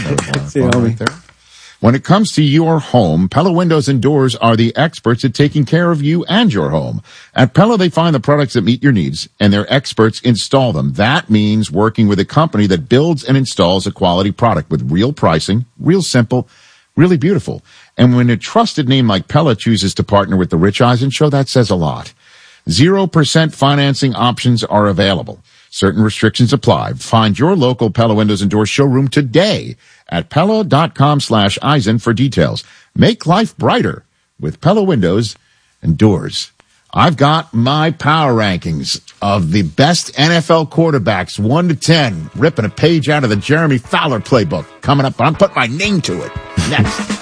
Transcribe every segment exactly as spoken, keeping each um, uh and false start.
See, right there. When it comes to your home, Pella Windows and Doors are the experts at taking care of you and your home. At Pella, they find the products that meet your needs, and their experts install them. That means working with a company that builds and installs a quality product with real pricing, real simple, really beautiful. And when a trusted name like Pella chooses to partner with the Rich Eisen Show, that says a lot. Zero percent financing options are available. Certain restrictions apply. Find your local Pella Windows and Doors showroom today at Pella.com slash Eisen for details. Make life brighter with Pella Windows and Doors. I've got my power rankings of the best N F L quarterbacks, one to ten, ripping a page out of the Jeremy Fowler playbook coming up. I'm putting my name to it. Next.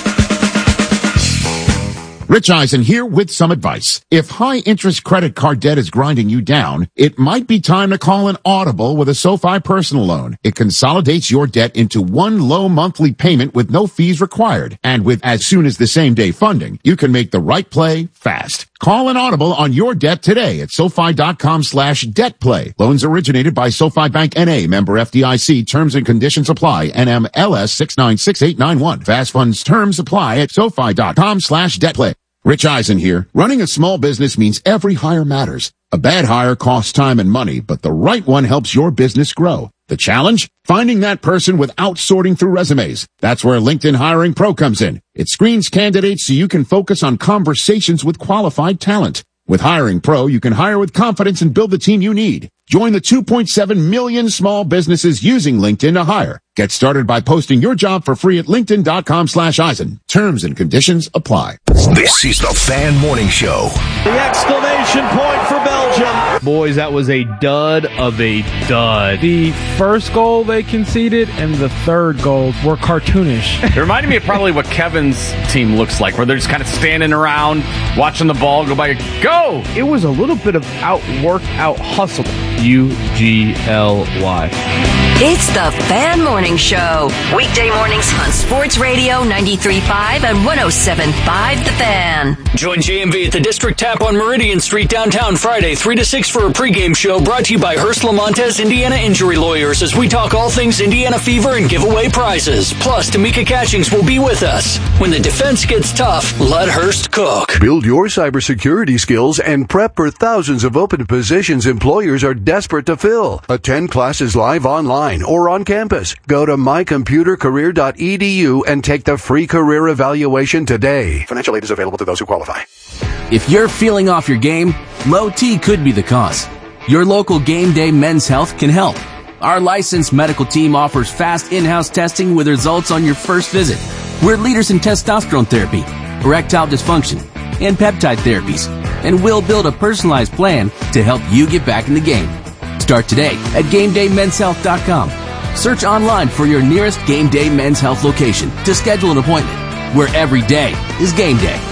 Rich Eisen here with some advice. If high-interest credit card debt is grinding you down, it might be time to call an Audible with a SoFi personal loan. It consolidates your debt into one low monthly payment with no fees required. And with as soon as the same day funding, you can make the right play fast. Call an Audible on your debt today at SoFi.com slash debt play. Loans originated by SoFi Bank N A, member F D I C. Terms and conditions apply. N M L S six nine six eight nine one. Fast funds terms apply at SoFi.com slash debt play. Rich Eisen here. Running a small business means every hire matters. A bad hire costs time and money, but the right one helps your business grow. The challenge? Finding that person without sorting through resumes. That's where LinkedIn Hiring Pro comes in. It screens candidates so you can focus on conversations with qualified talent. With Hiring Pro, you can hire with confidence and build the team you need. Join the two point seven million small businesses using LinkedIn to hire. Get started by posting your job for free at LinkedIn.com slash Eisen. Terms and conditions apply. This is the Fan Morning Show. The exclamation point for Belgium. Boys, that was a dud of a dud. The first goal they conceded and the third goal were cartoonish. It reminded me of probably what Kevin's team looks like, where they're just kind of standing around, watching the ball go by. Go! It was a little bit of out-worked, out-hustled. U G L Y. It's the Fan Morning Show. Weekday mornings on Sports Radio ninety-three point five and one oh seven point five The Fan. Join J M V at the District Tap on Meridian Street downtown Friday, three to six for a pregame show brought to you by Hearst Lamontes Indiana Injury Lawyers as we talk all things Indiana Fever and give away prizes. Plus, Tamika Catchings will be with us. When the defense gets tough, let Hearst cook. Build your cybersecurity skills and prep for thousands of open positions employers are desperate to fill. Attend classes live online or on campus. Go to my computer career dot e d u and take the free career evaluation today. Financial aid is available to those who qualify. If you're feeling off your game, low T could be the cause. Your local Game Day Men's Health can help. Our licensed medical team offers fast in-house testing with results on your first visit. We're leaders in testosterone therapy, erectile dysfunction, and peptide therapies, and we'll build a personalized plan to help you get back in the game. Start today at game day men's health dot com. Search online for your nearest Game Day Men's Health location to schedule an appointment, where every day is game day.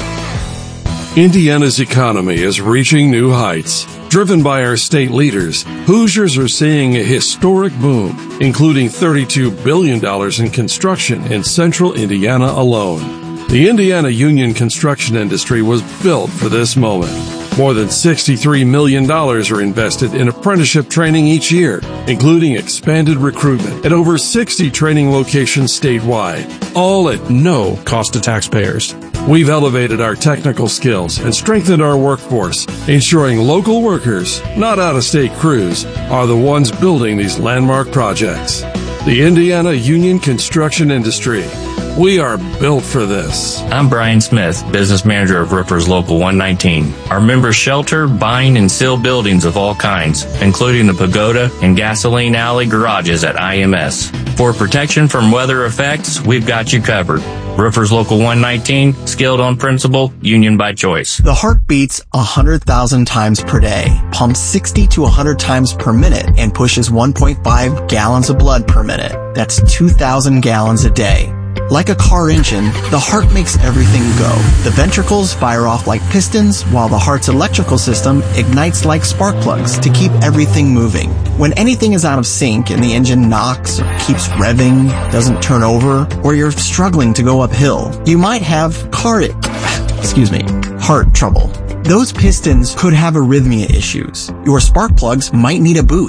Indiana's economy is reaching new heights. Driven by our state leaders, Hoosiers are seeing a historic boom, including thirty-two billion dollars in construction in central Indiana alone. The Indiana union construction industry was built for this moment. More than sixty-three million dollars are invested in apprenticeship training each year, including expanded recruitment at over sixty training locations statewide, all at no cost to taxpayers. We've elevated our technical skills and strengthened our workforce, ensuring local workers, not out-of-state crews, are the ones building these landmark projects. The Indiana Union Construction Industry. We are built for this. I'm Brian Smith, business manager of Rippers Local one nineteen. Our members shelter, bind, and seal buildings of all kinds, including the Pagoda and Gasoline Alley garages at I M S. For protection from weather effects, we've got you covered. Rippers Local one nineteen, skilled on principle, union by choice. The heart beats one hundred thousand times per day, pumps sixty to one hundred times per minute, and pushes one point five gallons of blood per minute. That's two thousand gallons a day. Like a car engine, the heart makes everything go. The ventricles fire off like pistons, while the heart's electrical system ignites like spark plugs to keep everything moving. When anything is out of sync and the engine knocks or keeps revving, doesn't turn over, or you're struggling to go uphill, you might have car, excuse me, heart trouble. Those pistons could have arrhythmia issues. Your spark plugs might need a boost,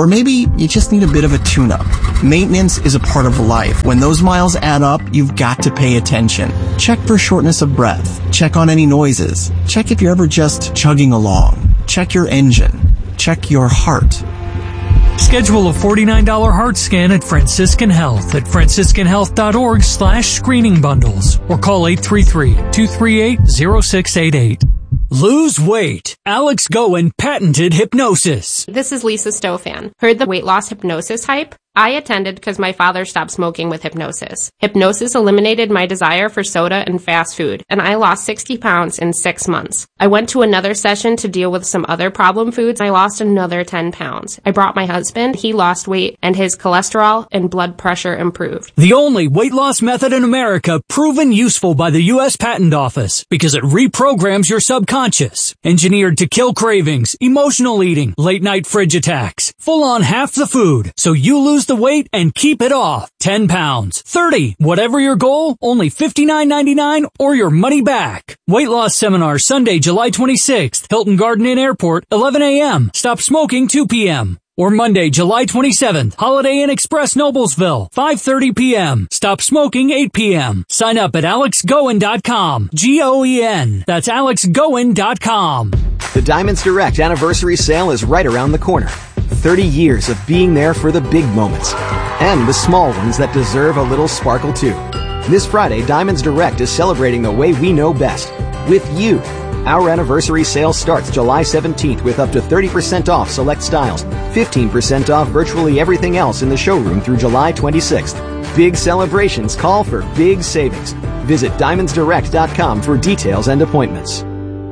Or maybe you just need a bit of a tune-up. Maintenance is a part of life. When those miles add up, you've got to pay attention. Check for shortness of breath. Check on any noises. Check if you're ever just chugging along. Check your engine. Check your heart. Schedule a forty-nine dollars heart scan at Franciscan Health at franciscan health dot org slash screening bundles or call eight three three, two three eight, zero six eight eight. Lose weight. Alex Goen patented hypnosis. This is Lisa Stofan. Heard the weight loss hypnosis hype? I attended because my father stopped smoking with hypnosis. Hypnosis eliminated my desire for soda and fast food, and I lost sixty pounds in six months. I went to another session to deal with some other problem foods. I lost another ten pounds. I brought my husband. He lost weight, and his cholesterol and blood pressure improved. The only weight loss method in America proven useful by the U S Patent Office because it reprograms your subconscious. Engineered to kill cravings, emotional eating, late night fridge attacks, full on half the food, so you lose the weight and keep it off. ten pounds, thirty, whatever your goal, only fifty-nine ninety-nine or your money back. Weight loss seminar Sunday, July twenty-sixth, Hilton Garden Inn Airport, eleven a.m. Stop smoking two p.m. Or Monday, July twenty-seventh, Holiday Inn Express Noblesville, five thirty p.m. Stop smoking eight p.m. Sign up at alex goen dot com. G O E N. That's alex goen dot com. The Diamonds Direct anniversary sale is right around the corner. thirty years of being there for the big moments and the small ones that deserve a little sparkle too. This Friday, Diamonds Direct is celebrating the way we know best, with you. Our anniversary sale starts July seventeenth with up to thirty percent off select styles, fifteen percent off virtually everything else in the showroom through July twenty-sixth. Big celebrations call for big savings. Visit diamonds direct dot com for details and appointments.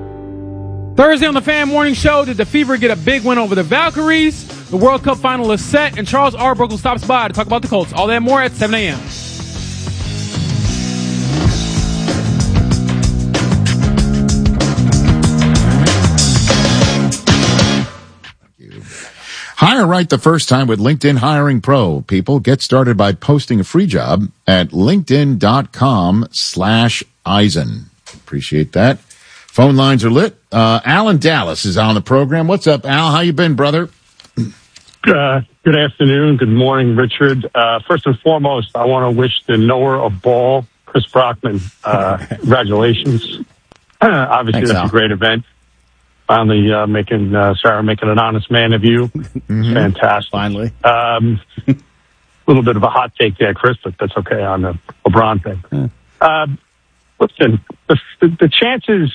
Thursday on the Fan Morning Show, did the Fever get a big win over the Valkyries? The World Cup final is set, and Charles Arbuckle stops by to talk about the Colts. All that and more at seven a.m. Hire right the first time with LinkedIn Hiring Pro. People, get started by posting a free job at linkedin.com slash Eisen. Appreciate that. Phone lines are lit. Uh, Al in Dallas is on the program. What's up, Al? How you been, brother? Uh, good afternoon. Good morning, Richard. Uh, first and foremost, I want to wish the knower of ball, Chris Brockman, uh, congratulations. Obviously, Thanks, that's Al. a great event. Finally, uh, making, uh, Sarah making an honest man of you. Mm-hmm. Fantastic. Finally. Um, a little bit of a hot take there, Chris, but that's okay on the LeBron thing. Mm. Uh, listen, the, the, the chances,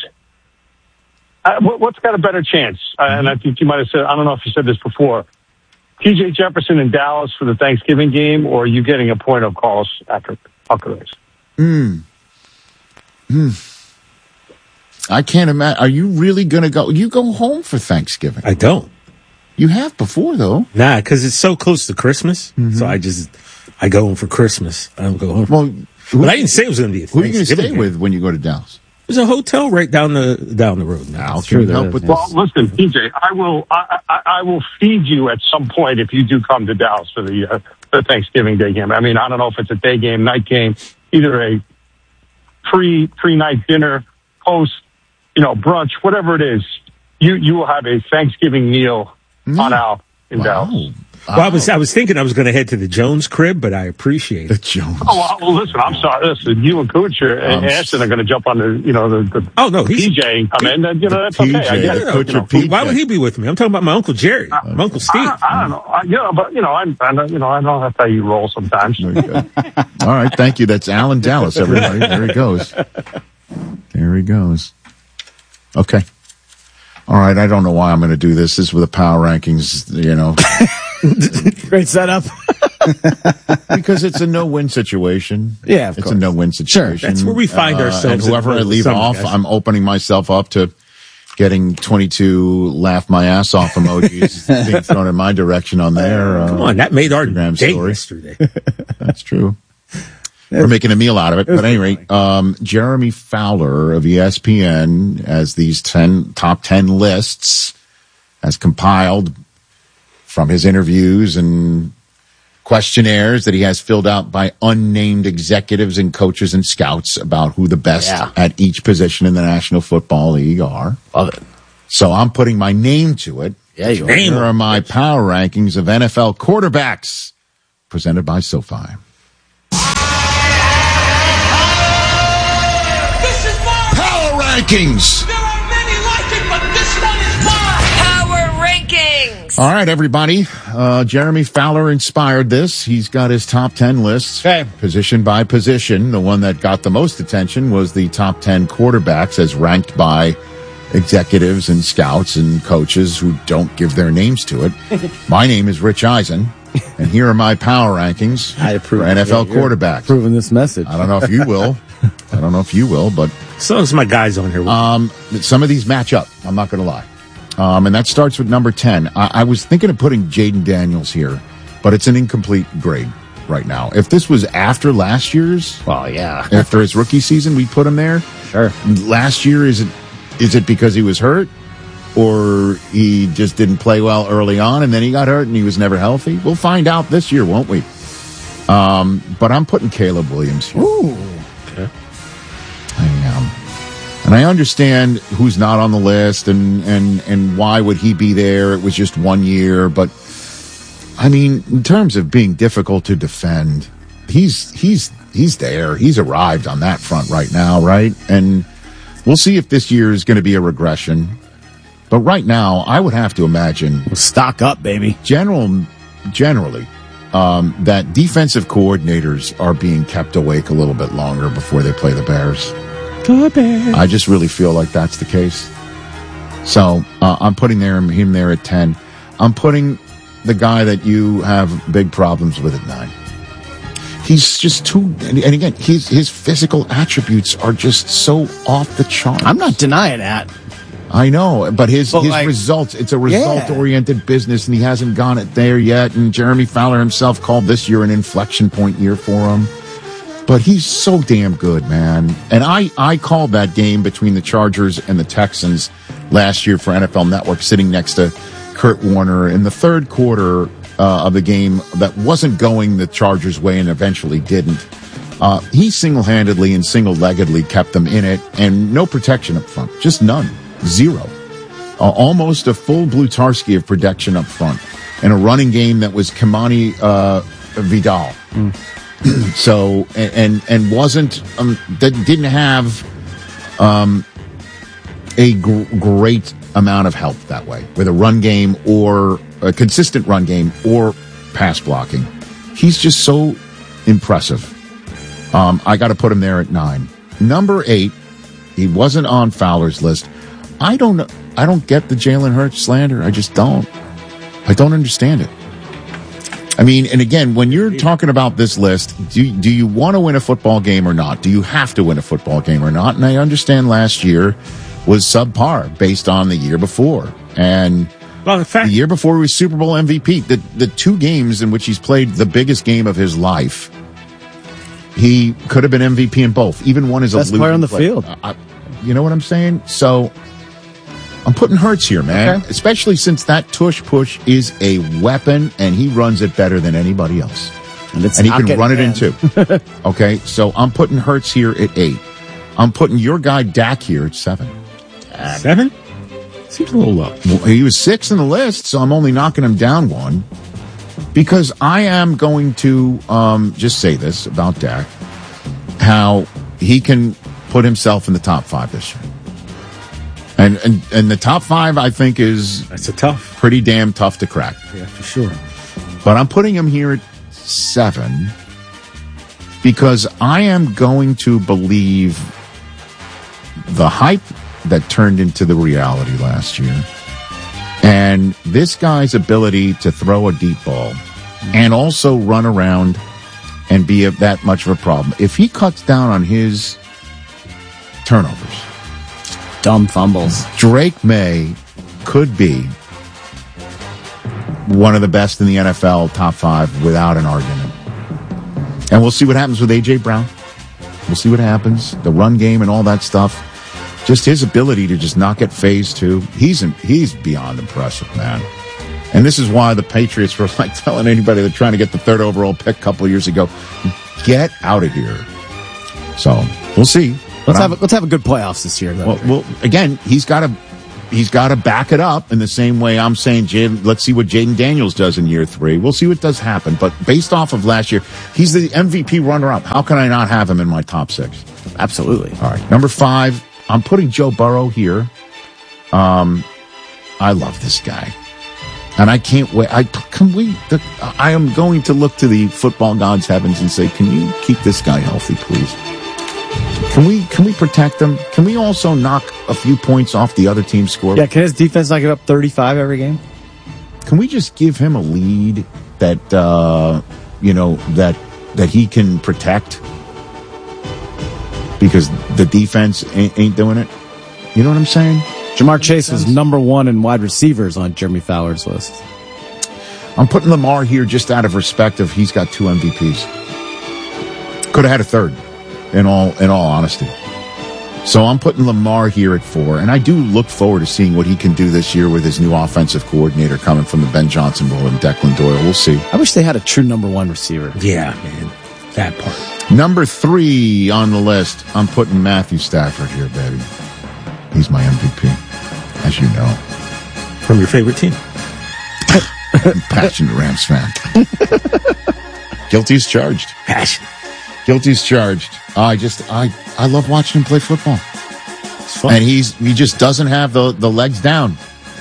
uh, what, what's got a better chance? Uh, and I think you might have said, I don't know if you said this before, T J Jefferson in Dallas for the Thanksgiving game, or are you getting a point of calls after Tucker race? Hmm. Hmm. I can't imagine. Are you really going to go? You go home for Thanksgiving. I don't. You have before, though. Nah, because it's so close to Christmas. Mm-hmm. So I just, I go home for Christmas. I don't go home. Well, who, but I didn't say it was going to be a Who are you going to stay game. with when you go to Dallas? There's a hotel right down the down the road now. I'll sure help with Well, listen, T J, I will I, I, I will feed you at some point if you do come to Dallas for the, uh, the Thanksgiving Day game. I mean, I don't know if it's a day game, night game, either a pre pre night dinner, post, you know, brunch, whatever it is. You you will have a Thanksgiving meal mm. on out in wow. Dallas. Well, I was I was thinking I was going to head to the Jones crib, but I appreciate the it. Jones. Oh well, listen, I'm sorry. Listen, you and Kuchar and Ashton are going to jump on the you know the, the oh no he's, P J and come in. You know that's P J, okay. I get it. Kuchar, you know, P J. Why would he be with me? I'm talking about my Uncle Jerry, uh, my Uncle Steve. I, I don't know. I, you know, but you know, I'm I, you know I know that's how you roll sometimes. Very good. All right, thank you. That's Alan Dallas, everybody. There he goes. There he goes. Okay. All right. I don't know why I'm going to do this. This is with the power rankings. You know. Great setup. Because it's a no-win situation. Yeah, of it's course. a no-win situation. Sure, that's where we find uh, ourselves. And whoever I leave off, guys. I'm opening myself up to getting twenty-two laugh my ass off emojis being thrown in my direction on there. Uh, Come on, that made our Instagram day story. yesterday. That's true. We're making a meal out of it. But at any rate, um, Jeremy Fowler of E S P N, as these ten top ten lists, has compiled from his interviews and questionnaires that he has filled out by unnamed executives and coaches and scouts about who the best yeah. at each position in the National Football League are. Love it. So I'm putting my name to it. Yeah, you are. Here are my power rankings of N F L quarterbacks, presented by SoFi. This is mine. Power rankings. There are many like it, but this one is mine. Power rankings. All right, everybody. Uh, Jeremy Fowler inspired this. He's got his top ten lists, okay. position by position. The one that got the most attention was the top ten quarterbacks as ranked by executives and scouts and coaches who don't give their names to it. My name is Rich Eisen, and here are my power rankings I approve, for N F L yeah, quarterbacks. Proving this message. I don't know if you will. I don't know if you will, but so is my guys on here. Um, some of these match up. I'm not going to lie. Um, and that starts with number ten. I, I was thinking of putting Jaden Daniels here, but it's an incomplete grade right now. If this was after last year's, well, yeah, after his rookie season, we'd put him there. Sure. Last year, is it is it because he was hurt, or he just didn't play well early on and then he got hurt and he was never healthy? We'll find out this year, won't we? Um, but I'm putting Caleb Williams here. Ooh. Okay. I am. And I understand who's not on the list and, and, and why would he be there. It was just one year. But, I mean, in terms of being difficult to defend, he's he's he's there. He's arrived on that front right now, right? And we'll see if this year is going to be a regression. But right now, I would have to imagine... Stock up, baby. General, generally, um, that defensive coordinators are being kept awake a little bit longer before they play the Bears. Good Bears. I just really feel like that's the case. So uh, I'm putting there, him there at ten. I'm putting the guy that you have big problems with at nine. He's just too, and, and again, his his physical attributes are just so off the chart. I'm not denying that. I know, but his But his like, results, it's a result-oriented yeah. business, and he hasn't gone it there yet. And Jeremy Fowler himself called this year an inflection point year for him. But he's so damn good, man. And I, I called that game between the Chargers and the Texans last year for N F L Network, sitting next to Kurt Warner in the third quarter uh, of the game that wasn't going the Chargers' way and eventually didn't. Uh, he single-handedly and single-leggedly kept them in it, and no protection up front, just none, zero. Uh, almost a full Blutarski of protection up front, and a running game that was Kamani uh, Vidal. Mm. So and and wasn't um, that didn't have um, a gr- great amount of help that way with a run game or a consistent run game or pass blocking. He's just so impressive. Um, I got to put him there at nine. Number eight, he wasn't on Fowler's list. I don't I don't get the Jalen Hurts slander. I just don't. I don't understand it. I mean, and again, when you're talking about this list, do, do you want to win a football game or not? Do you have to win a football game or not? And I understand last year was subpar based on the year before. And well, in fact, the year before he was Super Bowl M V P. The, the two games in which he's played the biggest game of his life, he could have been M V P in both. Even one is a best player on the play. field. I, you know what I'm saying? So I'm putting Hurts here, man, okay. Especially since that tush push is a weapon and he runs it better than anybody else. And, it's and he can run it in too. Okay, so I'm putting Hurts here at eight. I'm putting your guy Dak here at seven. Uh, seven? Seems a little low. Well, he was six in the list, so I'm only knocking him down one. Because I am going to um, just say this about Dak, how he can put himself in the top five this year. And, and and the top five, I think, is that's a tough, pretty damn tough to crack. Yeah, for sure. But I'm putting him here at seven because I am going to believe the hype that turned into the reality last year, and this guy's ability to throw a deep ball and also run around and be a, that much of a problem. If he cuts down on his turnovers, dumb fumbles, Drake May could be one of the best in the N F L, top five, without an argument. And we'll see what happens with A J Brown. We'll see what happens. The run game and all that stuff. Just his ability to just not get phased too. He's in, he's beyond impressive, man. And this is why the Patriots were like telling anybody they're trying to get the third overall pick a couple of years ago, get out of here. So we'll see. Let's have a, let's have a good playoffs this year, though. Well, well again, he's got to he's got to back it up in the same way I'm saying, Jay, let's see what Jaden Daniels does in year three. We'll see what does happen. But based off of last year, he's the M V P runner-up. How can I not have him in my top six? Absolutely. All right. Number five, I'm putting Joe Burrow here. Um, I love this guy. And I can't wait. I can we. The, I am going to look to the football gods' heavens and say, "Can you keep this guy healthy, please? Can we? Can we protect him? Can we also knock a few points off the other team's score? Yeah, can his defense not give up thirty-five every game? Can we just give him a lead that uh, you know that that he can protect because the defense ain't, ain't doing it? You know what I'm saying? Jamar Chase was number one in wide receivers on Jeremy Fowler's list. I'm putting Lamar here just out of respect of he's got two M V Ps. Could have had a third, in all in all honesty. So I'm putting Lamar here at four, and I do look forward to seeing what he can do this year with his new offensive coordinator coming from the Ben Johnson role and Declan Doyle. We'll see. I wish they had a true number one receiver. Yeah, man. That part. Number three on the list, I'm putting Matthew Stafford here, baby. He's my M V P, as you know. From your favorite team. I'm passionate Rams fan. Guilty as charged. Passion. Guilty as charged. I just, I, I love watching him play football. It's fun. And he's, he just doesn't have the, the legs down.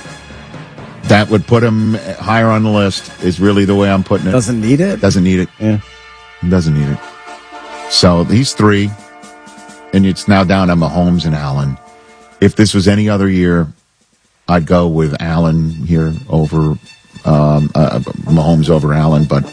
That would put him higher on the list, is really the way I'm putting it. Doesn't need it? Doesn't need it. Yeah. Doesn't need it. So he's three, and it's now down to Mahomes and Allen. If this was any other year, I'd go with Allen here over um, uh, Mahomes over Allen, but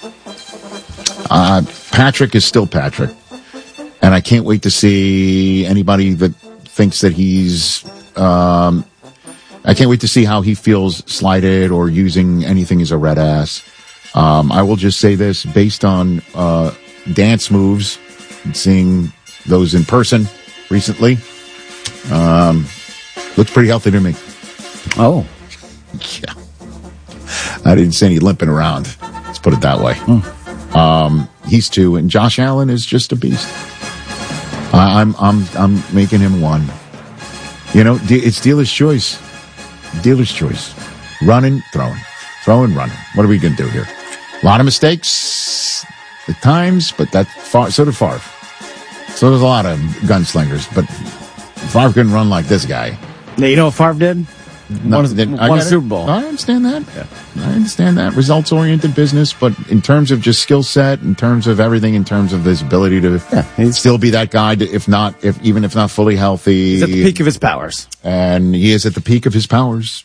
uh, Patrick is still Patrick, and I can't wait to see anybody that thinks that he's. Um, I can't wait to see how he feels slighted or using anything as a red ass. Um, I will just say this, based on uh, dance moves and seeing those in person recently. Um, looks pretty healthy to me. Oh. Yeah. I didn't see any limping around. Let's put it that way. Mm. Um, he's two, and Josh Allen is just a beast. I, I'm, I'm, I'm making him one. You know, it's dealer's choice. Dealer's choice. Running, throwing. Throwing, running. What are we going to do here? A lot of mistakes at times, but that's far, so did Favre. So there's a lot of gunslingers, but Favre couldn't run like this guy. Yeah, you know what Favre did? No, won a, then, won a Super Bowl. I understand that. Yeah. I understand that. Results-oriented business, but in terms of just skill set, in terms of everything, in terms of his ability to yeah, still be that guy, to, if not, if even if not fully healthy. He's at the peak of his powers. And he is at the peak of his powers.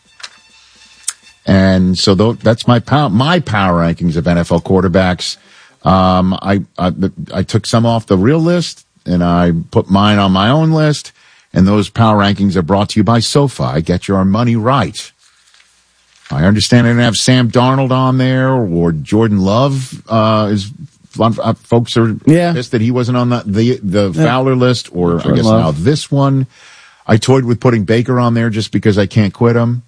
And so th- that's my power, my power rankings of N F L quarterbacks. Um, I, I, I took some off the real list, and I put mine on my own list. And those power rankings are brought to you by SoFi. Get your money right. I understand I didn't have Sam Darnold on there or Jordan Love. Uh, is uh, folks are yeah. pissed that he wasn't on the the, the yeah. Fowler list, or Jordan I guess Love. Now this one. I toyed with putting Baker on there just because I can't quit him.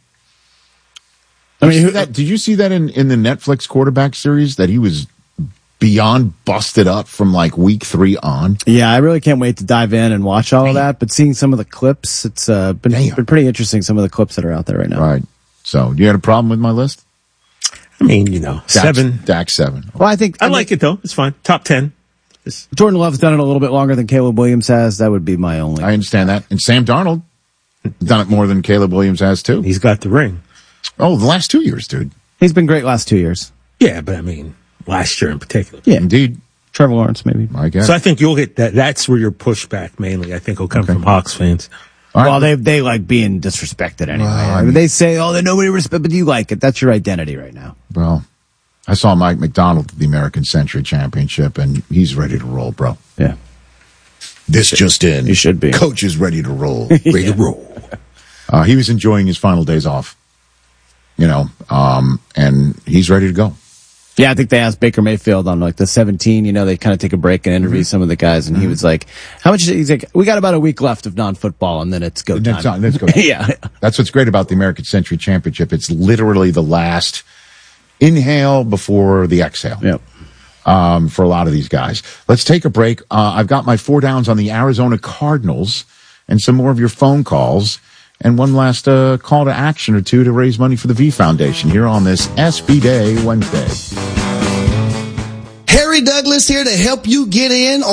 I mean, did, that, did you see that in, in the Netflix quarterback series that he was beyond busted up from like week three on? Yeah, I really can't wait to dive in and watch all of that. But seeing some of the clips, it's uh, been, been pretty interesting, some of the clips that are out there right now. Right. So, you had a problem with my list? I mean, you know, Dax, seven. Dax seven. Well, I think... I, I like think, it, though. It's fine. Top ten. It's, Jordan Love's done it a little bit longer than Caleb Williams has. That would be my only... I understand that. And Sam Darnold done it more than Caleb Williams has, too. He's got the ring. Oh, the last two years, dude. He's been great last two years. Yeah, but I mean, last year in particular. Yeah. Indeed. Trevor Lawrence, maybe. I guess. So I think you'll get that. That's where your pushback mainly, I think, will come okay. from Hawks fans. Right. Well, they they like being disrespected anyway. Well, I mean, they say, oh, they nobody respect, but you like it. That's your identity right now. Well, I saw Mike McDonald at the American Century Championship, and he's ready to roll, bro. Yeah. This just in. He should be. Coach is ready to roll. Ready yeah. to roll. Uh, he was enjoying his final days off, you know, um, and he's ready to go. Yeah, I think they asked Baker Mayfield on like the seventeen, you know, they kind of take a break and interview mm-hmm. some of the guys, and mm-hmm. he was like, how much, he's like, we got about a week left of non-football, and then it's go time. That's, let's go time. yeah. That's what's great about the American Century Championship. It's literally the last inhale before the exhale. Yep. Um, for a lot of these guys. Let's take a break. Uh, I've got my four downs on the Arizona Cardinals and some more of your phone calls. and one last uh, call to action or two to raise money for the V Foundation here on this S B Day Wednesday. Harry Douglas here to help you get in